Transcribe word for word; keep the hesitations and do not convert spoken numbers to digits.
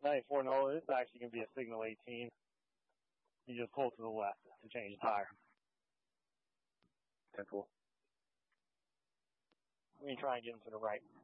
ninety-four Nola, this is actually going to be a signal eighteen. You just pull to the left to change the tire. ten four. Let me try and get him to the right.